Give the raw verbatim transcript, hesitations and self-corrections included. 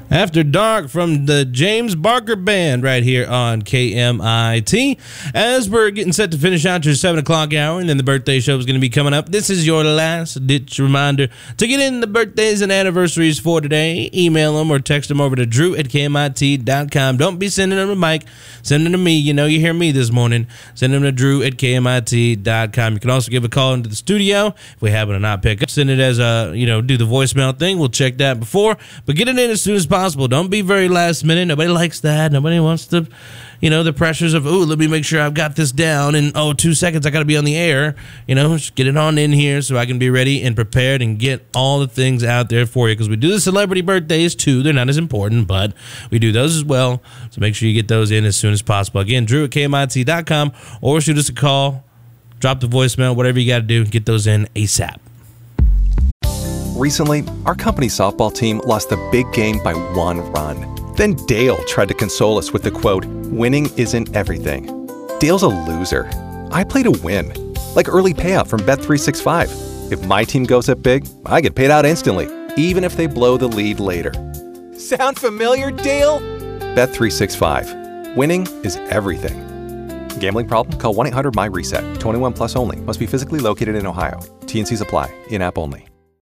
After Dark from the James Barker Band right here on K M I T. As we're getting set to finish out your seven o'clock hour, and then the birthday show is going to be coming up, this is your last-ditch reminder to get in the birthdays and anniversaries for today. Email them or text them over to drew at K M I T dot com. Don't be sending them to Mike. Send them to me. You know you hear me this morning. Send them to drew at K M I T dot com. You can also give a call into the studio if we happen to not pick up. Send it as a, you know, do the voicemail thing. We'll check that before. But get it in as soon as possible. Possible. Don't be very last minute. Nobody likes that. Nobody wants to, you know, the pressures of, oh, let me make sure I've got this down in, oh, two seconds, I got to be on the air. You know, just get it on in here so I can be ready and prepared and get all the things out there for you, because we do the celebrity birthdays too. They're not as important, but we do those as well. So make sure you get those in as soon as possible. Again, drew at K M I T dot com, or shoot us a call, drop the voicemail, whatever you got to do, get those in ASAP. Recently, our company softball team lost the big game by one run. Then Dale tried to console us with the quote, "Winning isn't everything." Dale's a loser. I play to win. Like early payout from Bet three sixty-five. If my team goes up big, I get paid out instantly, even if they blow the lead later. Sound familiar, Dale? Bet three sixty-five. Winning is everything. Gambling problem? Call one eight hundred M Y RESET. twenty-one plus only. Must be physically located in Ohio. T and Cs apply. In-app only.